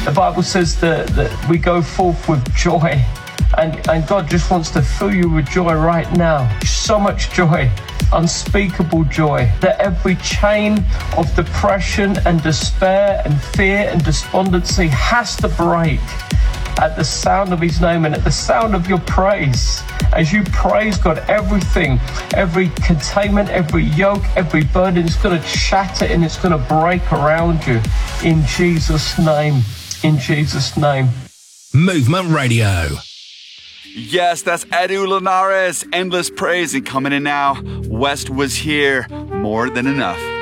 The Bible says that we go forth with joy. And God just wants to fill you with joy right now. So much joy, unspeakable joy, that every chain of depression and despair and fear and despondency has to break at the sound of his name and at the sound of your praise. As you praise God, everything, every containment, every yoke, every burden is going to shatter and it's going to break around you. In Jesus' name. In Jesus' name. Movement Radio. Yes, that's Edu Linares, Endless Praise, and coming in now, West Was Here, More Than Enough.